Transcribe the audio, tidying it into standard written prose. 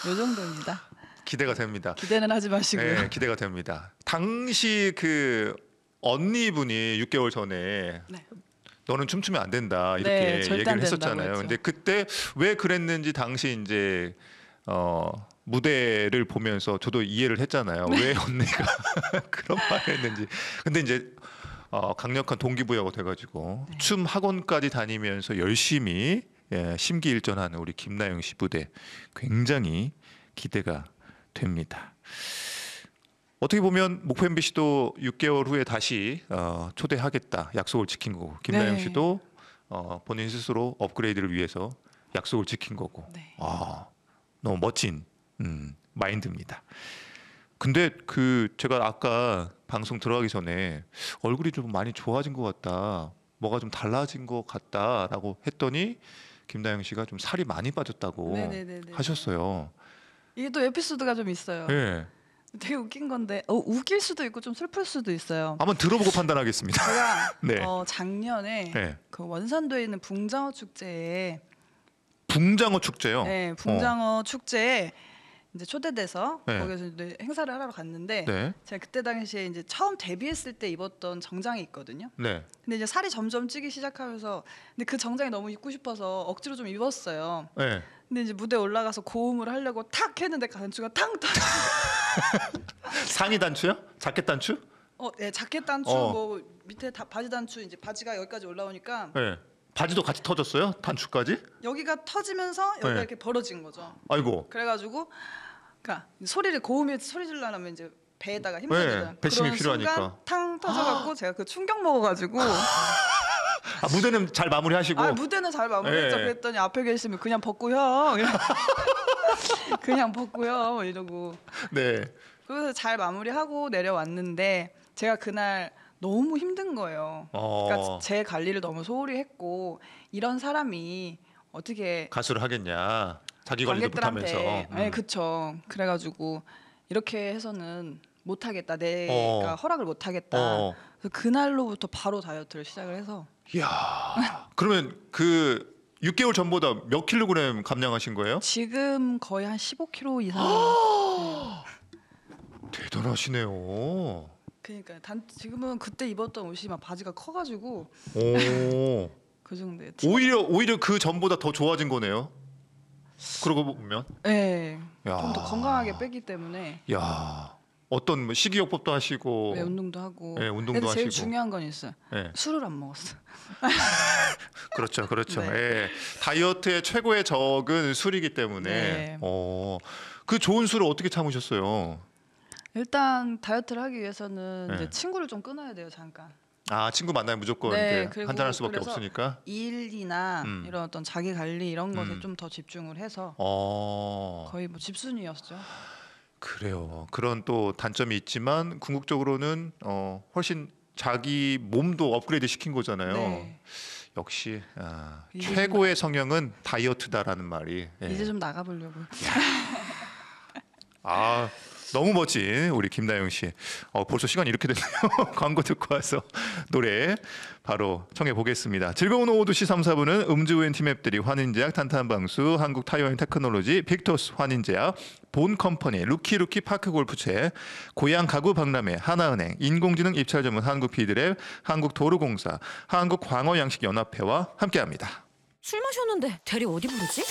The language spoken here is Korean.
요 정도입니다. 기대가 됩니다. 기대는 하지 마시고요. 네, 기대가 됩니다. 당시 그 언니분이 6개월 전에 네. 너는 춤추면 안 된다 이렇게 네, 절대 안 얘기를 된다고 했었잖아요. 했죠. 근데 그때 왜 그랬는지 당시 이제 무대를 보면서 저도 이해를 했잖아요. 왜 언니가 그런 말을 했는지. 근데 이제 강력한 동기부여가 돼가지고 네. 춤 학원까지 다니면서 열심히 심기일전하는 우리 김나영 씨 무대 굉장히 기대가 됩니다. 어떻게 보면 목포 MBC도 6개월 후에 다시 초대하겠다 약속을 지킨 거고 김나영 네. 씨도 본인 스스로 업그레이드를 위해서 약속을 지킨 거고 네. 너무 멋진 마인드입니다. 근데 그 제가 아까 방송 들어가기 전에 얼굴이 좀 많이 좋아진 것 같다, 뭐가 좀 달라진 것 같다라고 했더니 김나영 씨가 좀 살이 많이 빠졌다고 네네네네. 하셨어요. 이게 또 에피소드가 좀 있어요. 네. 되게 웃긴 건데 웃길 수도 있고 좀 슬플 수도 있어요. 한번 들어보고 판단하겠습니다. 제가 네. 작년에 네. 그 원산도에 있는 붕장어 축제에 붕장어 축제요. 네, 붕장어 축제에 이제 초대돼서 네. 거기서 이제 행사를 하러 갔는데 네. 제가 그때 당시에 이제 처음 데뷔했을 때 입었던 정장이 있거든요. 네. 근데 이제 살이 점점 찌기 시작하면서 근데 그 정장이 너무 입고 싶어서 억지로 좀 입었어요. 네. 근데 이제 무대 올라가서 고음을 하려고 탁 했는데 단추가 탕 터져. 상의 단추요? 자켓 단추? 네, 자켓 단추 뭐 밑에 바지 단추 이제 바지가 여기까지 올라오니까 네. 바지도 같이 터졌어요? 단추까지? 여기가 터지면서 여기가 네. 이렇게 벌어진 거죠. 아이고. 그래가지고 그러니까 소리를 고음에 소리 질러려면 이제 배에다가 힘을 네, 되잖아요. 배심이 그런 필요하니까. 순간 탕 터져갖고 제가 그 충격 먹어가지고 무대는 잘 마무리하시고. 무대는 잘 마무리했죠. 네. 그랬더니 앞에 계시면 그냥 벗고 형 그냥 벗고 형 이러고 네. 그래서 잘 마무리하고 내려왔는데 제가 그날 너무 힘든 거예요. 그러니까 제 관리를 너무 소홀히 했고 이런 사람이 어떻게 가수를 하겠냐. 자기 관리도 못하면서. 네, 그쵸. 그래가지고 이렇게 해서는 못하겠다. 내가 허락을 못하겠다. 그래서 그날로부터 바로 다이어트를 시작을 해서. 이야. 그러면 그 6개월 전보다 몇 킬로그램 감량하신 거예요? 지금 거의 한 15kg 이상. 대단하시네요. 그러니까 지금은 그때 입었던 옷이 막 바지가 커가지고 오. 그 정도예요. 오히려 그 전보다 더 좋아진 거네요. 그러고 보면. 네. 야. 좀 더 건강하게 빼기 때문에. 야. 어떤 뭐 식이요법도 하시고. 네, 운동도 하고. 네, 운동도 근데 제일 하시고. 중요한 건 있어요. 네. 술을 안 먹었어. 그렇죠, 그렇죠. 네. 예. 다이어트의 최고의 적은 술이기 때문에. 네. 그 좋은 술을 어떻게 참으셨어요? 일단 다이어트를 하기 위해서는 네. 이제 친구를 좀 끊어야 돼요, 잠깐. 친구 만나면 무조건 네, 이렇게 그리고 한잔할 수밖에 그래서 없으니까. 일이나 이런 어떤 자기 관리 이런 것에 좀 더 집중을 해서 거의 뭐 집순이였죠. 그래요. 그런 또 단점이 있지만 궁극적으로는 훨씬 자기 몸도 업그레이드 시킨 거잖아요. 네. 역시 이제 최고의 성형은 다이어트다라는 말이. 예. 이제 좀 나가보려고요. 너무 멋진 우리 김나영 씨. 벌써 시간이 이렇게 됐네요. 광고 듣고 와서 노래 바로 청해 보겠습니다. 즐거운 오후 2시 3, 4분은 음주우엔 팀앱들이 환인제약, 탄탄방수, 한국 타이어앤 테크놀로지, 빅토스 환인제약, 본컴퍼니, 루키루키 파크골프채, 고향 가구 박람회, 하나은행, 인공지능 입찰 전문 한국피드랩, 한국도로공사, 한국광어양식연합회와 함께합니다. 술 마셨는데 대리 어디 부르지?